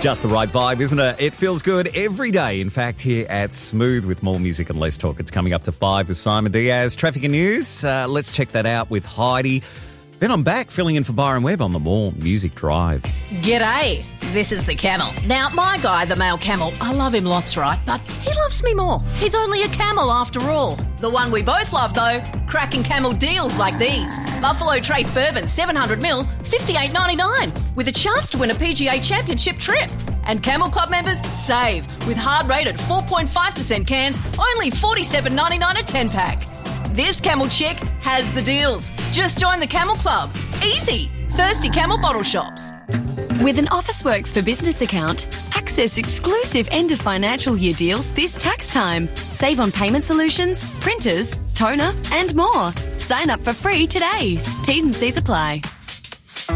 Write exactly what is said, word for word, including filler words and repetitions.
Just the right vibe, isn't it? It feels good every day. In fact, here at Smooth with more music and less talk. It's coming up to five with Simon Diaz. Traffic and news. Uh, let's check that out with Heidi. Then I'm back filling in for Byron Webb on the More Music Drive. G'day, this is the Camel. Now, my guy, the male camel, I love him lots, right? But he loves me more. He's only a camel after all. The one we both love, though, cracking camel deals like these. Buffalo Trace Bourbon, seven hundred mil, fifty-eight ninety-nine, with a chance to win a P G A Championship trip. And Camel Club members save with hard-rated four point five percent cans, only forty-seven ninety-nine a ten-pack. This Camel chick has the deals. Just join the Camel Club. Easy. Thirsty Camel bottle shops. With an Officeworks for Business account, access exclusive end of financial year deals this tax time. Save on payment solutions, printers, toner, and more. Sign up for free today. T's and C's apply.